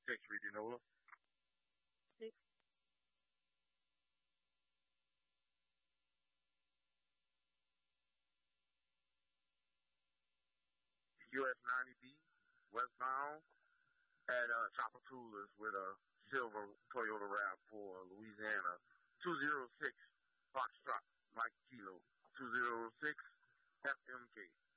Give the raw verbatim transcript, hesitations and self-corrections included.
Six, reading over. Six. U S ninety B, westbound, at uh, Chopper Coolers with a silver Toyota RAV four, Louisiana, two zero six Foxtrot, Mike Kilo, two zero six F M K.